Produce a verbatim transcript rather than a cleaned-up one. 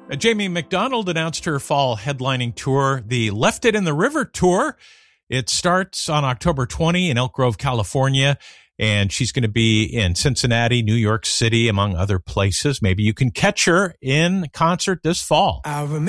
Uh, Jamie McDonald announced her fall headlining tour, the Left It in the River Tour. It starts on October twentieth in Elk Grove, California, and she's going to be in Cincinnati, New York City, among other places. Maybe you can catch her in concert this fall. I remember